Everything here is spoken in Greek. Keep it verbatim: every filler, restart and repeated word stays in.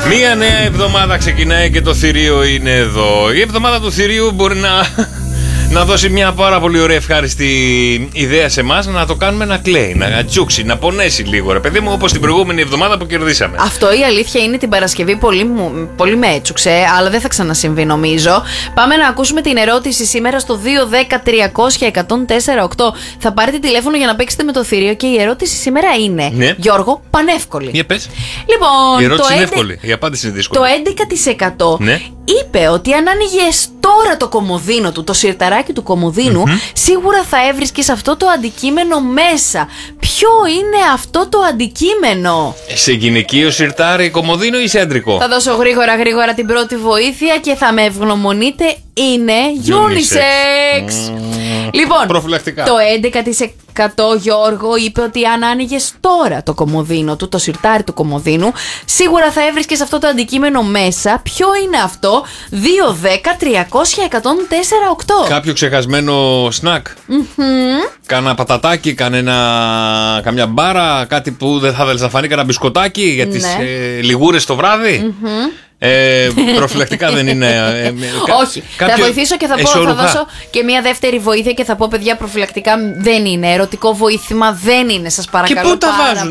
Μία νέα εβδομάδα ξεκινάει και το θηρίο είναι εδώ. Η εβδομάδα του θηρίου μπορεί να, να δώσει μια πάρα πολύ ωραία ευχάριστη ιδέα σε εμάς, να το κάνουμε να κλαίει, να τσούξει, να πονέσει λίγο, ρε παιδί μου, όπως την προηγούμενη εβδομάδα που κερδίσαμε. Αυτό η αλήθεια είναι την Παρασκευή πολύ, πολύ με έτσουξε, αλλά δεν θα ξανασυμβεί νομίζω. Πάμε να ακούσουμε την ερώτηση σήμερα στο δύο δέκα τριακόσια εκατόν τέσσερα οκτώ. Θα πάρετε τηλέφωνο για να παίξετε με το θηρίο και η ερώτηση σήμερα είναι, ναι. Γιώργο, πανεύκολη. Για πες. Λοιπόν, η ερώτηση το είναι έντε... εύκολη, η απάντηση είναι δύσκολη. Το έντεκα τοις εκατό ναι. είπε ότι αν άνοιγες τώρα το κομοδίνο του, το σιρταράκι του κομοδίνου, mm-hmm. σίγουρα θα έβρισκες αυτό το αντικείμενο μέσα. Ποιο είναι αυτό το αντικείμενο? Σε γυναικείο σιρτάρι κομοδίνο ή σε αντρικό? Θα δώσω γρήγορα γρήγορα την πρώτη βοήθεια και θα με ευγνωμονείτε. Είναι unisex. Mm. Λοιπόν, προφυλακτικά. Το έντεκα τοις εκατό Γιώργο είπε ότι αν άνοιγες τώρα το κομοδίνο του, το σιρτάρι του κομοδίνου, σίγουρα θα έβρισκες αυτό το αντικείμενο μέσα. Ποιο είναι αυτό? δύο δέκα τριακόσια εκατόν τέσσερα οκτώ. Κάποιο ξεχασμένο σνακ. Mm-hmm. Κάνα πατατάκι, κανένα, καμιά μπάρα, κάτι που δεν θα θέλεις να φανεί, κανένα μπισκοτάκι για τις ναι. ε, λιγούρες το βράδυ. Mm-hmm. Ε, προφυλακτικά δεν είναι. Ε, ε, Όχι. Θα βοηθήσω και θα, πω, θα δώσω και μια δεύτερη βοήθεια και θα πω, παιδιά, προφυλακτικά δεν είναι. Ερωτικό βοήθημα δεν είναι, σας παρακαλώ. Και πού τα βάζουν?